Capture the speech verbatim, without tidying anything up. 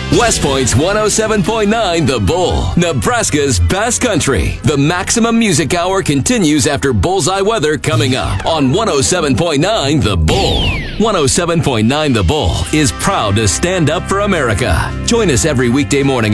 West Point's one oh seven point nine The Bull, Nebraska's best country. The Maximum Music Hour continues after Bullseye Weather coming up on one oh seven point nine The Bull. one oh seven point nine The Bull is proud to stand up for America. Join us every weekday morning